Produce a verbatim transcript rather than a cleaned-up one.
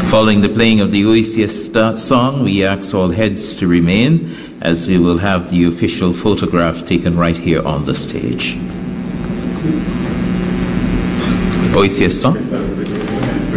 Following the playing of the O E C S song, we ask all heads to remain as we will have the official photograph taken right here on the stage. O E C S song.